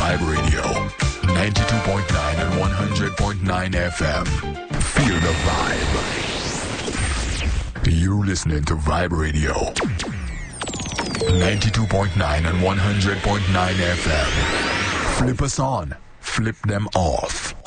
Vibe Radio, 92.9 and 100.9 FM. Feel the vibe. You're listening to Vibe Radio, 92.9 and 100.9 FM. Flip us on, flip them off.